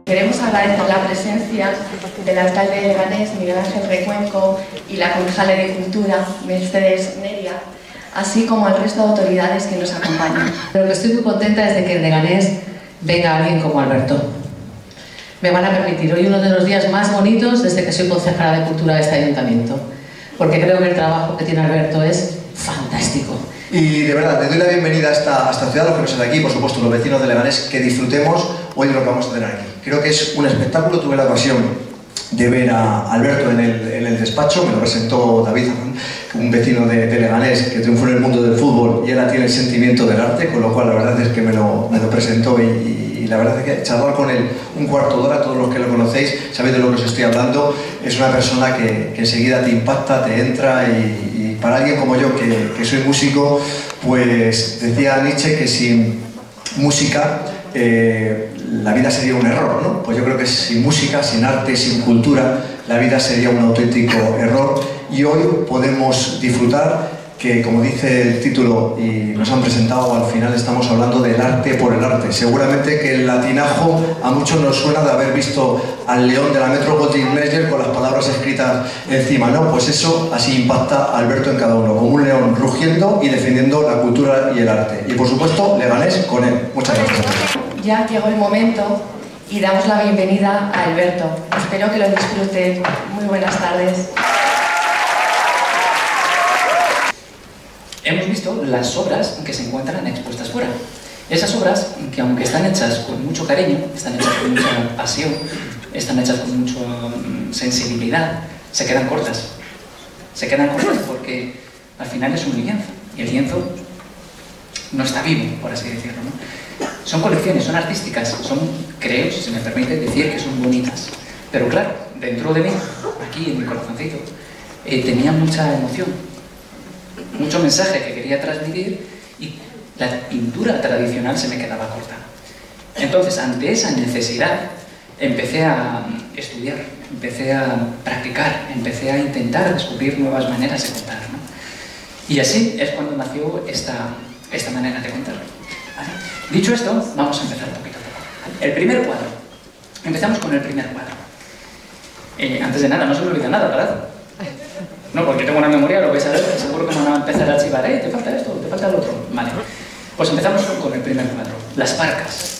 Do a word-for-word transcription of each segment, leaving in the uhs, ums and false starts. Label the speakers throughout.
Speaker 1: Queremos agradecer la presencia del alcalde de Leganés, Miguel Ángel Recuenco, y la concejala de Cultura, Mercedes Neria, así como al resto de autoridades que nos acompañan.
Speaker 2: Pero lo que estoy muy contenta es de que en Leganés venga alguien como Alberto. Me van a permitir hoy uno de los días más bonitos desde que soy concejala de Cultura de este ayuntamiento, porque creo que el trabajo que tiene Alberto es fantástico.
Speaker 3: Y de verdad, le doy la bienvenida a esta, a esta ciudad, los que nos están aquí, por supuesto los vecinos de Leganés, que disfrutemos hoy de lo que vamos a tener aquí. Creo que es un espectáculo. Tuve la ocasión de ver a Alberto en el, en el despacho, me lo presentó David, un vecino de, de Leganés que triunfó en el mundo del fútbol, y él tiene el sentimiento del arte, con lo cual la verdad es que me lo, me lo presentó y, y, y la verdad es que charlar con él un cuarto de hora, todos los que lo conocéis sabéis de lo que os estoy hablando. Es una persona que, que enseguida te impacta, te entra, y, y para alguien como yo que, que soy músico, pues decía Nietzsche que sin música eh, la vida sería un error, ¿no? Pues yo creo que sin música, sin arte, sin cultura, la vida sería un auténtico error, y hoy podemos disfrutar que, como dice el título y nos han presentado, al final estamos hablando del arte por el arte. Seguramente que el latinajo a muchos nos suena de haber visto al león de la Metro Goldwyn Mayer con las palabras escritas encima, ¿no? Pues eso, así impacta a Alberto en cada uno, como un león rugiendo y defendiendo la cultura y el arte. Y por supuesto, Leganés con él. Muchas gracias.
Speaker 1: Ya llegó el momento y damos la bienvenida a Alberto. Espero que lo disfruten. Muy buenas tardes.
Speaker 4: Hemos visto las obras que se encuentran expuestas fuera. Esas obras, que aunque están hechas con mucho cariño, están hechas con mucha pasión, están hechas con mucha sensibilidad, se quedan cortas. Se quedan cortas porque al final es un lienzo, y el lienzo no está vivo, por así decirlo, ¿no? Son colecciones, son artísticas, son, creo, si se me permite decir, que son bonitas. Pero claro, dentro de mí, aquí en mi corazoncito, eh, tenía mucha emoción, mucho mensaje que quería transmitir, y la pintura tradicional se me quedaba corta. Entonces, ante esa necesidad, empecé a estudiar, empecé a practicar, empecé a intentar descubrir nuevas maneras de contar, ¿no? Y así es cuando nació esta, esta manera de contar, ¿vale? Dicho esto, vamos a empezar un poquito a poco. El primer cuadro. Empezamos con el primer cuadro. Eh, antes de nada, no se me olvida nada, ¿verdad? No, porque tengo una memoria, lo vais a ver, seguro que me van a empezar a archivar, ¿eh? Te falta esto, te falta el otro. Vale. Pues empezamos con el primer cuadro. Las Parcas.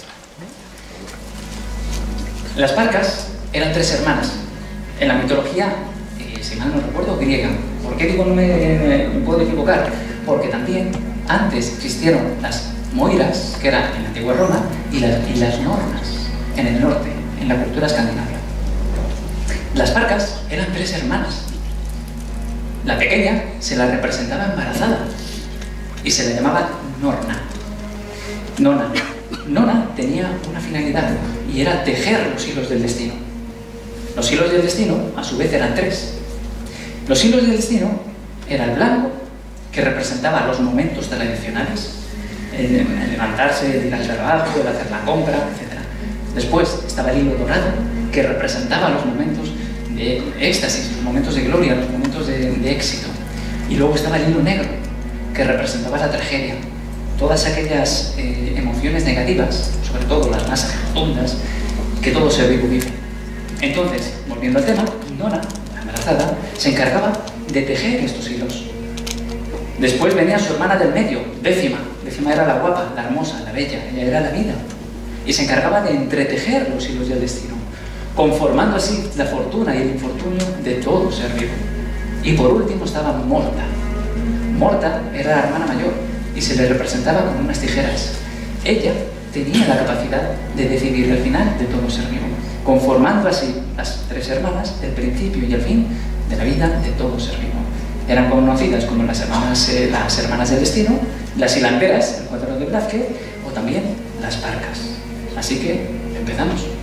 Speaker 4: Las Parcas eran tres hermanas. En la mitología, eh, si mal no recuerdo, griega. ¿Por qué digo no me, me, me puedo equivocar? Porque también antes existieron las Moiras, que eran en la antigua Roma, y las, y las Nornas, en el norte, en la cultura escandinavia. Las Parcas eran tres hermanas. La pequeña se la representaba embarazada y se la llamaba Norna. Nona. Nona tenía una finalidad, y era tejer los hilos del destino. Los hilos del destino, a su vez, eran tres. Los hilos del destino era el blanco, que representaba los momentos tradicionales, el, el levantarse, el ir al trabajo, el hacer la compra, etcétera. Después estaba el hilo dorado, que representaba los momentos de éxtasis, los momentos de gloria, los momentos de, de éxito. Y luego estaba el hilo negro, que representaba la tragedia, todas aquellas eh, emociones negativas, sobre todo las más profundas, que todo ser vivo vive. Entonces, volviendo al tema, Nona, la embarazada, se encargaba de tejer estos hilos. Después venía su hermana del medio, Décima. Décima era la guapa, la hermosa, la bella, ella era la vida. Y se encargaba de entretejer los hilos del destino, conformando así la fortuna y el infortunio de todo ser vivo. Y por último estaba Morta. Morta era la hermana mayor y se le representaba con unas tijeras. Ella tenía la capacidad de decidir el final de todo ser vivo, conformando así las tres hermanas el principio y el fin de la vida de todo ser vivo. Eran conocidas como las hermanas, eh, las hermanas del destino, las hilanderas, el cuadro de Blázquez, o también las Parcas. Así que empezamos.